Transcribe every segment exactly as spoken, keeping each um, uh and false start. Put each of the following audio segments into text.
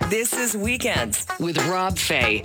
This is Weekends with Rob Fay.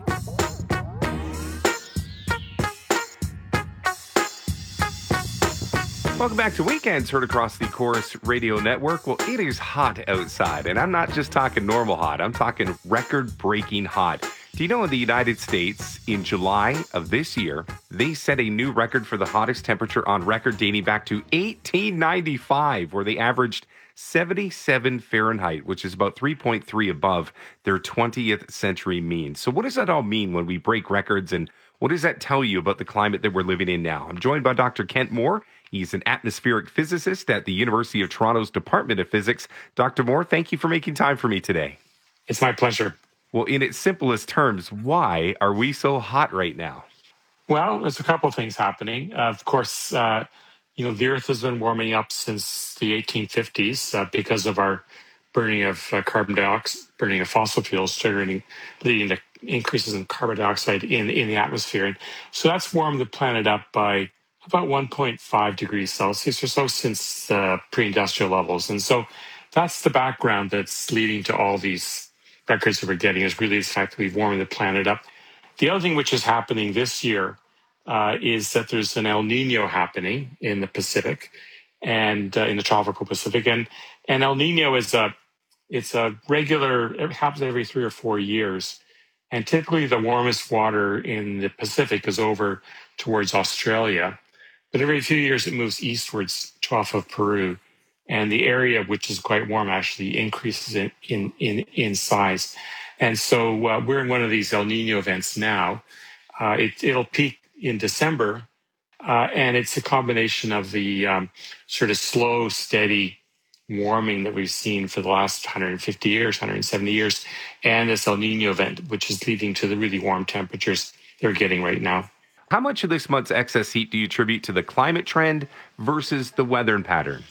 Welcome back to Weekends, heard across the Chorus Radio Network. Well, it is hot outside, and I'm not just talking normal hot. I'm talking record-breaking hot. Do you know in the United States, in July of this year, they set a new record for the hottest temperature on record dating back to eighteen ninety-five, where they averaged seventy-seven Fahrenheit, which is about three point three above their twentieth century mean. So what does that all mean when we break records, and what does that tell you about the climate that we're living in now? I'm joined by Doctor Kent Moore. He's an atmospheric physicist at the University of Toronto's Department of Physics. Doctor Moore, thank you for making time for me today. It's my pleasure. Well, in its simplest terms, why are we so hot right now? Well, there's a couple of things happening. Uh, of course, uh, you know, the Earth has been warming up since the eighteen fifties uh, because of our burning of uh, carbon dioxide, burning of fossil fuels, generating, leading to increases in carbon dioxide in, in the atmosphere. And so that's warmed the planet up by about one point five degrees Celsius or so since uh, pre-industrial levels. And so that's the background that's leading to all these records that we're getting, is really the fact that we've warmed the planet up. The other thing which is happening this year uh, is that there's an El Nino happening in the Pacific and uh, in the tropical Pacific. And, and El Nino is a, it's a regular, it happens every three or four years. And typically the warmest water in the Pacific is over towards Australia. But every few years it moves eastwards to off of Peru. And the area, which is quite warm, actually increases in in in, in size. And so uh, we're in one of these El Nino events now. Uh, it, it'll peak in December. Uh, and it's a combination of the um, sort of slow, steady warming that we've seen for the last one hundred fifty years, one hundred seventy years, and this El Nino event, which is leading to the really warm temperatures they're getting right now. How much of this month's excess heat do you attribute to the climate trend versus the weather pattern?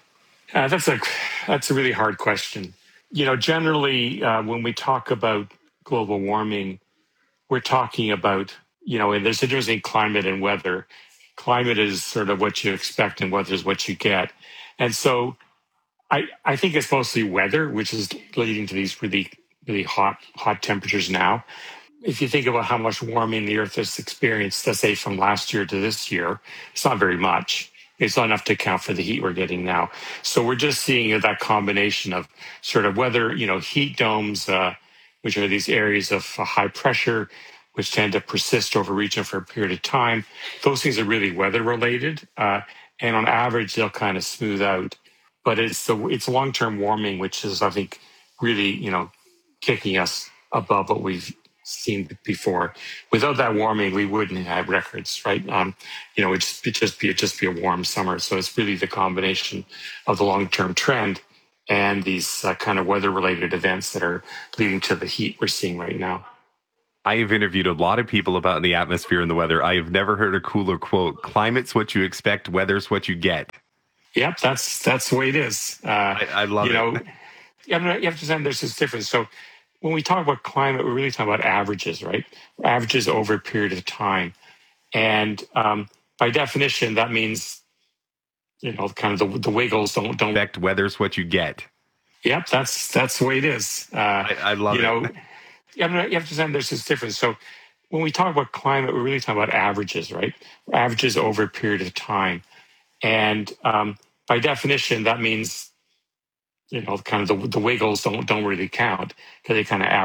Uh, that's a that's a really hard question. You know, generally, uh, when we talk about global warming, we're talking about, you know, and there's a difference in climate and weather. Climate is sort of what you expect, and weather is what you get. And so I, I think it's mostly weather, which is leading to these really, really hot, hot temperatures now. If you think about how much warming the Earth has experienced, let's say from last year to this year, it's not very much. It's not enough to account for the heat we're getting now. So we're just seeing that combination of sort of weather, you know, heat domes, uh, which are these areas of uh, high pressure, which tend to persist over a region for a period of time. Those things are really weather related. Uh, and on average, they'll kind of smooth out. But it's the it's long-term warming, which is, I think, really, you know, kicking us above what we've seen before. Without that warming, we wouldn't have records, right? Um, you know, it'd just, it'd just be it'd just be a warm summer. So it's really the combination of the long-term trend and these uh, kind of weather-related events that are leading to the heat we're seeing right now. I have interviewed a lot of people about the atmosphere and the weather. I have never heard a cooler quote. Climate's what you expect, weather's what you get. Yep, that's that's the way it is. Uh, I, I love you it. know, you have to understand there's this difference. So when we talk about climate, we're really talking about averages, right? Averages over a period of time. And um, by definition, that means, you know, kind of the, the wiggles don't... don't expect, weather's what you get. Yep, that's that's the way it is. Uh, I, I love you it. Know, you have to understand there's this difference. So when we talk about climate, we're really talking about averages, right? Averages over a period of time. And um, by definition, that means, you know, kind of the, the wiggles don't don't really count because they kind of average.